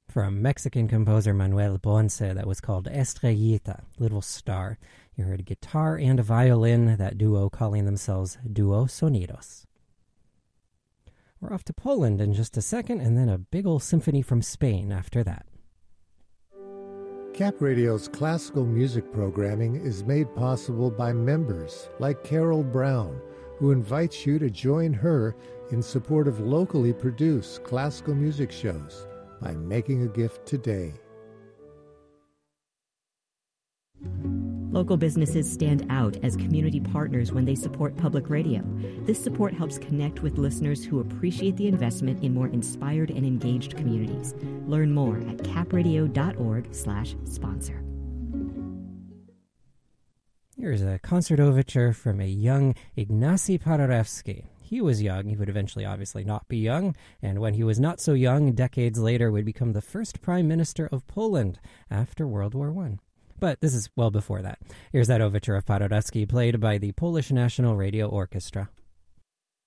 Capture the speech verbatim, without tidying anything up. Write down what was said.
From Mexican composer Manuel Ponce, that was called Estrellita, Little Star. You heard a guitar and a violin, that duo calling themselves Duo Sonidos. We're off to Poland in just a second, and then a big old symphony from Spain after that. Cap Radio's classical music programming is made possible by members like Carol Brown, who invites you to join her in support of locally produced classical music shows by making a gift today. Local businesses stand out as community partners when they support public radio. This support helps connect with listeners who appreciate the investment in more inspired and engaged communities. Learn more at capradio.org slash sponsor. Here's a concert overture from a young Ignacy Paderewski. He was young. He would eventually obviously not be young, and when he was not so young, decades later, would become the first prime minister of Poland after World War One. But this is well before that. Here's that overture of Paderewski, played by the Polish National Radio Orchestra.